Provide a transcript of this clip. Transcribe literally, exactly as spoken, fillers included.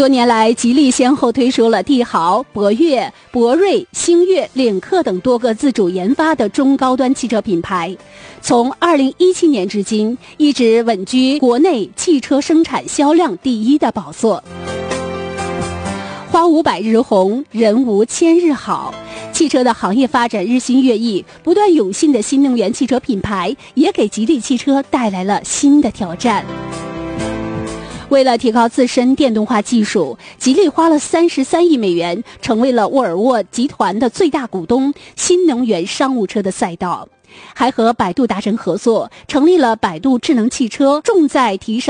多年来，吉利先后推出了帝豪、博越、博瑞、星越、领克等多个自主研发的中高端汽车品牌，从二零一七年至今，一直稳居国内汽车生产销量第一的宝座。花无百日红，人无千日好。汽车的行业发展日新月异，不断涌现的新能源汽车品牌也给吉利汽车带来了新的挑战。为了提高自身电动化技术，吉利花了三十三亿美元，成为了沃尔沃集团的最大股东，新能源商务车的赛道。还和百度达成合作，成立了百度智能汽车，重在提升